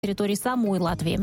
территории самой Латвии.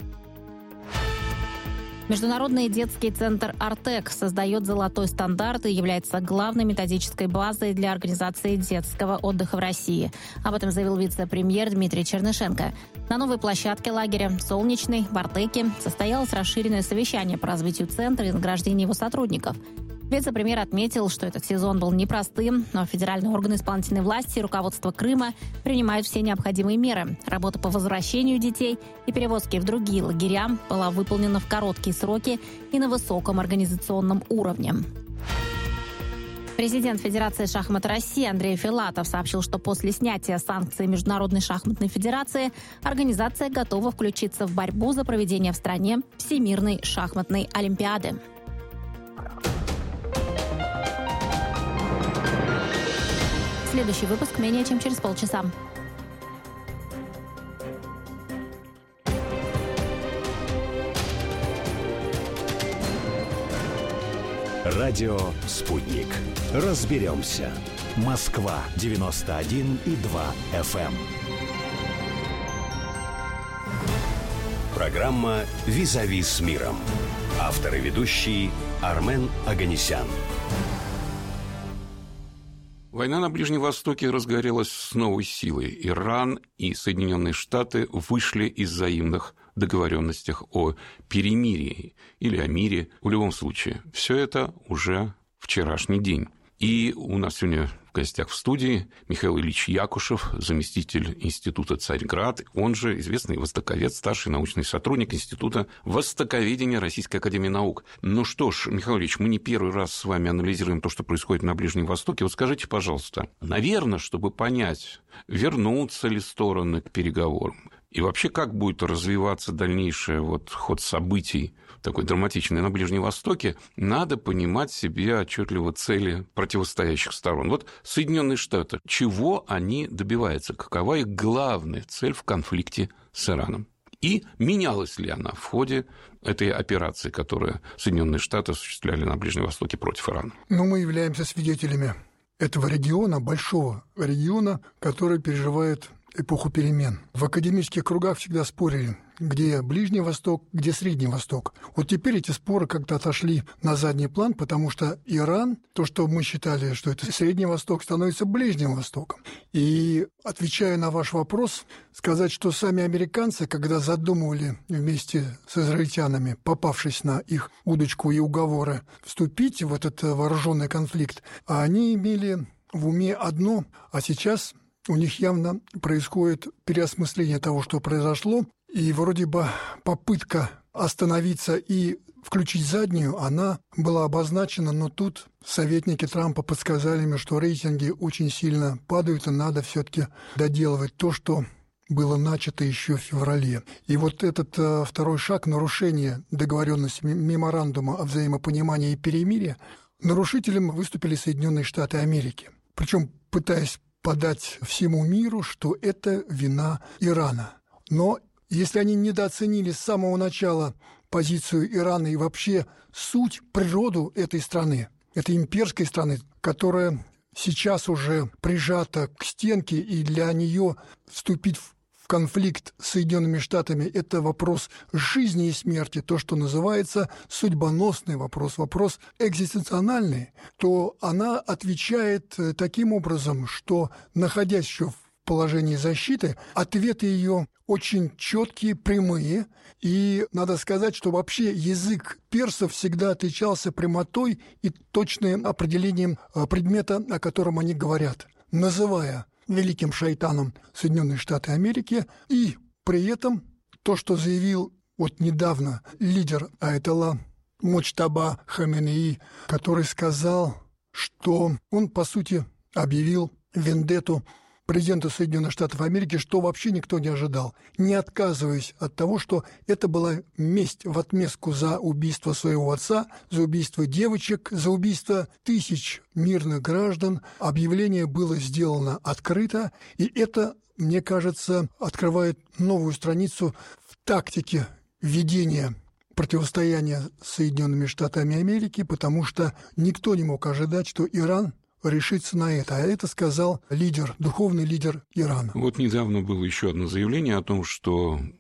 Международный детский центр «Артек» создает золотой стандарт и является главной методической базой для организации детского отдыха в России. Об этом заявил вице-премьер Дмитрий Чернышенко. На новой площадке лагеря «Солнечный» в «Артеке» состоялось расширенное совещание по развитию центра и награждению его сотрудников. Вице-премьер отметил, что этот сезон был непростым, но федеральные органы исполнительной власти и руководство Крыма принимают все необходимые меры. Работа по возвращению детей и перевозке в другие лагеря была выполнена в короткие сроки и на высоком организационном уровне. Президент Федерации шахмат России Андрей Филатов сообщил, что после снятия санкций Международной шахматной федерации организация готова включиться в борьбу за проведение в стране Всемирной шахматной олимпиады. Следующий выпуск менее чем через полчаса. Радио «Спутник». Разберемся. Москва, 91,2 FM. Программа «Визави с миром». Автор и ведущий Армен Оганесян. Война на Ближнем Востоке разгорелась с новой силой. Иран и Соединенные Штаты вышли из взаимных договоренностей о перемирии или о мире. В любом случае, все это уже вчерашний день. И у нас сегодня в гостях в студии Михаил Ильич Якушев, заместитель Института «Царьград», он же известный востоковед, старший научный сотрудник Института востоковедения Российской академии наук. Ну что ж, Михаил Ильич, мы не первый раз с вами анализируем то, что происходит на Ближнем Востоке. Вот скажите, пожалуйста, наверное, чтобы понять, вернутся ли стороны к переговорам, и вообще, как будет развиваться дальнейший ход событий, такой драматичный, на Ближнем Востоке, надо понимать себе отчетливо цели противостоящих сторон. Вот Соединенные Штаты, чего они добиваются, какова их главная цель в конфликте с Ираном? И менялась ли она в ходе этой операции, которую Соединенные Штаты осуществляли на Ближнем Востоке против Ирана? Мы являемся свидетелями этого региона, большого региона, который переживает эпоху перемен. В академических кругах всегда спорили, где Ближний Восток, где Средний Восток. Вот теперь эти споры как-то отошли на задний план, потому что Иран, то, что мы считали, что это Средний Восток, становится Ближним Востоком. И, отвечая на ваш вопрос, сказать, что сами американцы, когда задумывали вместе с израильтянами, попавшись на их удочку и уговоры, вступить в этот вооруженный конфликт, они имели в уме одно, а сейчас у них явно происходит переосмысление того, что произошло, и вроде бы попытка остановиться и включить заднюю, она была обозначена, но тут советники Трампа подсказали мне, что рейтинги очень сильно падают, и надо все-таки доделывать то, что было начато еще в феврале. И вот этот второй шаг, нарушение договоренности меморандума о взаимопонимании и перемирии, нарушителем выступили Соединенные Штаты Америки. Причем пытаясь подать всему миру, что это вина Ирана. Но если они недооценили с самого начала позицию Ирана и вообще суть, природу этой страны, этой имперской страны, которая сейчас уже прижата к стенке, и для нее вступить в конфликт с Соединенными Штатами – это вопрос жизни и смерти, то, что называется судьбоносный вопрос, вопрос экзистенциональный, то она отвечает таким образом, что, находясь еще в положении защиты, ответы ее очень четкие, прямые, и надо сказать, что вообще язык персов всегда отличался прямотой и точным определением предмета, о котором они говорят, называя великим шайтаном Соединенные Штаты Америки, и при этом то, что заявил недавно лидер Аятолла Муджтаба Хаменеи, который сказал, что он, по сути, объявил вендетту президента Соединенных Штатов Америки, что вообще никто не ожидал, не отказываясь от того, что это была месть в отместку за убийство своего отца, за убийство девочек, за убийство тысяч мирных граждан. Объявление было сделано открыто, и это, мне кажется, открывает новую страницу в тактике ведения противостояния с Соединенными Штатами Америки, потому что никто не мог ожидать, что Иран решиться на это. А это сказал духовный лидер Ирана. Вот недавно было еще одно заявление о том, что